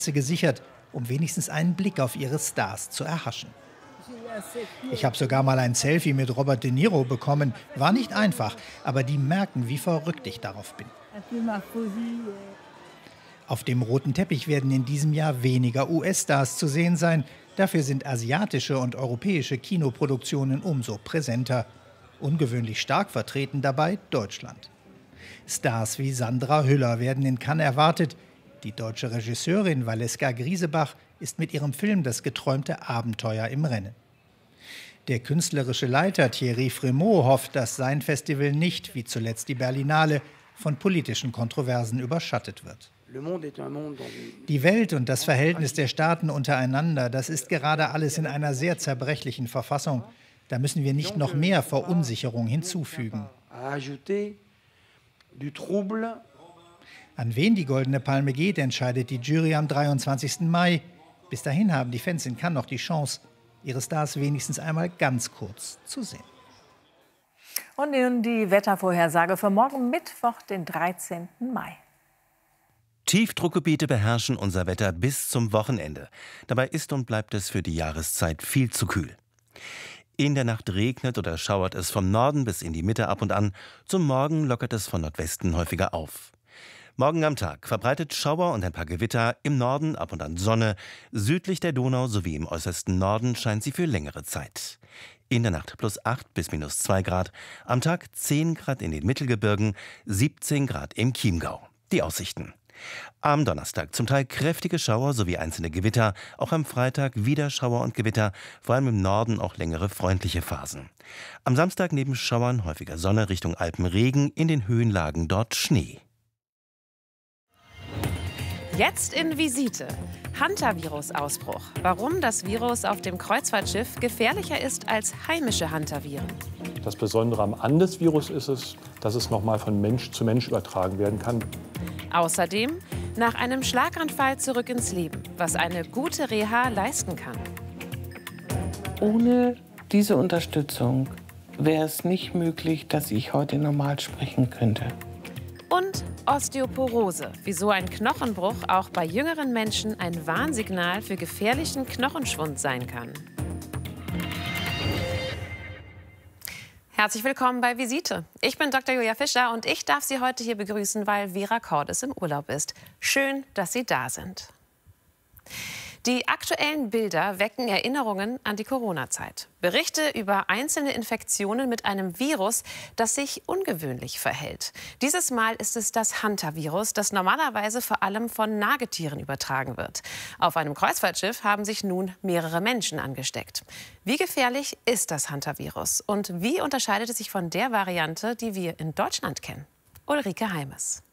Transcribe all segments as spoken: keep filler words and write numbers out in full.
gesichert, um wenigstens einen Blick auf ihre Stars zu erhaschen. Ich habe sogar mal ein Selfie mit Robert De Niro bekommen. War nicht einfach, aber die merken, wie verrückt ich darauf bin. Auf dem roten Teppich werden in diesem Jahr weniger U S-Stars zu sehen sein. Dafür sind asiatische und europäische Kinoproduktionen umso präsenter. Ungewöhnlich stark vertreten dabei Deutschland. Stars wie Sandra Hüller werden in Cannes erwartet. Die deutsche Regisseurin Valeska Griesebach ist mit ihrem Film Das geträumte Abenteuer im Rennen. Der künstlerische Leiter Thierry Frémaux hofft, dass sein Festival nicht, wie zuletzt die Berlinale, von politischen Kontroversen überschattet wird. Die Welt und das Verhältnis der Staaten untereinander, das ist gerade alles in einer sehr zerbrechlichen Verfassung. Da müssen wir nicht noch mehr Verunsicherung hinzufügen. An wen die Goldene Palme geht, entscheidet die Jury am dreiundzwanzigsten Mai. Bis dahin haben die Fans in Cannes noch die Chance, ihre Stars wenigstens einmal ganz kurz zu sehen. Und nun die Wettervorhersage für morgen Mittwoch, den dreizehnten Mai. Tiefdruckgebiete beherrschen unser Wetter bis zum Wochenende. Dabei ist und bleibt es für die Jahreszeit viel zu kühl. In der Nacht regnet oder schauert es vom Norden bis in die Mitte ab und an. Zum Morgen lockert es von Nordwesten häufiger auf. Morgen am Tag verbreitet Schauer und ein paar Gewitter, im Norden ab und an Sonne, südlich der Donau sowie im äußersten Norden scheint sie für längere Zeit. In der Nacht plus acht bis minus zwei Grad, am Tag zehn Grad in den Mittelgebirgen, siebzehn Grad im Chiemgau. Die Aussichten. Am Donnerstag zum Teil kräftige Schauer sowie einzelne Gewitter, auch am Freitag wieder Schauer und Gewitter, vor allem im Norden auch längere freundliche Phasen. Am Samstag neben Schauern häufiger Sonne Richtung Alpenregen, in den Höhenlagen dort Schnee. Jetzt in Visite. Hantavirus-Ausbruch. Warum das Virus auf dem Kreuzfahrtschiff gefährlicher ist als heimische Hantaviren. Das Besondere am Andes-Virus ist es, dass es noch mal von Mensch zu Mensch übertragen werden kann. Außerdem nach einem Schlaganfall zurück ins Leben, was eine gute Reha leisten kann. Ohne diese Unterstützung wäre es nicht möglich, dass ich heute normal sprechen könnte. Und Osteoporose, wieso ein Knochenbruch auch bei jüngeren Menschen ein Warnsignal für gefährlichen Knochenschwund sein kann. Herzlich willkommen bei Visite. Ich bin Doktor Julia Fischer und ich darf Sie heute hier begrüßen, weil Vera Cordes im Urlaub ist. Schön, dass Sie da sind. Die aktuellen Bilder wecken Erinnerungen an die Corona-Zeit. Berichte über einzelne Infektionen mit einem Virus, das sich ungewöhnlich verhält. Dieses Mal ist es das Hantavirus, das normalerweise vor allem von Nagetieren übertragen wird. Auf einem Kreuzfahrtschiff haben sich nun mehrere Menschen angesteckt. Wie gefährlich ist das Hantavirus und wie unterscheidet es sich von der Variante, die wir in Deutschland kennen? Ulrike Heimes.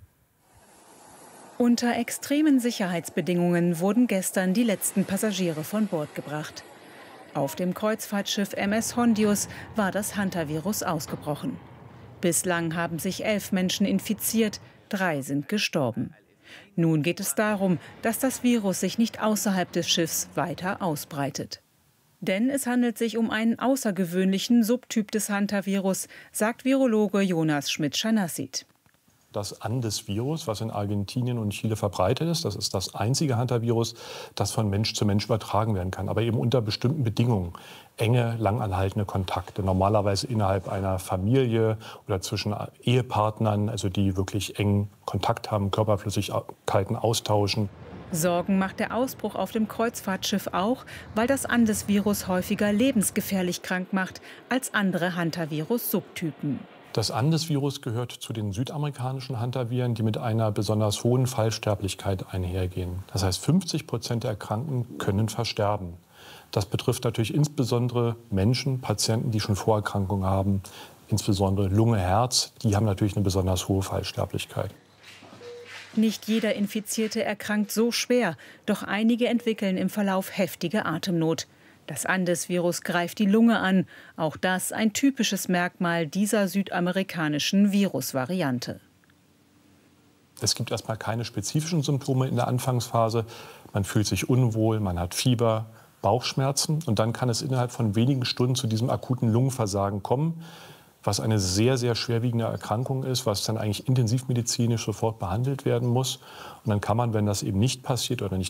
Unter extremen Sicherheitsbedingungen wurden gestern die letzten Passagiere von Bord gebracht. Auf dem Kreuzfahrtschiff M S Hondius war das Hantavirus ausgebrochen. Bislang haben sich elf Menschen infiziert, drei sind gestorben. Nun geht es darum, dass das Virus sich nicht außerhalb des Schiffs weiter ausbreitet. Denn es handelt sich um einen außergewöhnlichen Subtyp des Hantavirus, sagt Virologe Jonas Schmidt-Schanassit. Das Andes-Virus, was in Argentinien und Chile verbreitet ist, das ist das einzige Hantavirus, das von Mensch zu Mensch übertragen werden kann, aber eben unter bestimmten Bedingungen. Enge, langanhaltende Kontakte, normalerweise innerhalb einer Familie oder zwischen Ehepartnern, also die wirklich engen Kontakt haben, Körperflüssigkeiten austauschen. Sorgen macht der Ausbruch auf dem Kreuzfahrtschiff auch, weil das Andes-Virus häufiger lebensgefährlich krank macht als andere Hantavirus-Subtypen. Das Andes-Virus gehört zu den südamerikanischen Hantaviren, die mit einer besonders hohen Fallsterblichkeit einhergehen. Das heißt, fünfzig Prozent der Erkrankten können versterben. Das betrifft natürlich insbesondere Menschen, Patienten, die schon Vorerkrankungen haben, insbesondere Lunge, Herz. Die haben natürlich eine besonders hohe Fallsterblichkeit. Nicht jeder Infizierte erkrankt so schwer, doch einige entwickeln im Verlauf heftige Atemnot. Das Andes-Virus greift die Lunge an. Auch das ein typisches Merkmal dieser südamerikanischen Virusvariante. Es gibt erstmal keine spezifischen Symptome in der Anfangsphase. Man fühlt sich unwohl, man hat Fieber, Bauchschmerzen. Und dann kann es innerhalb von wenigen Stunden zu diesem akuten Lungenversagen kommen, was eine sehr, sehr schwerwiegende Erkrankung ist, was dann eigentlich intensivmedizinisch sofort behandelt werden muss. Und dann kann man, wenn das eben nicht passiert oder nicht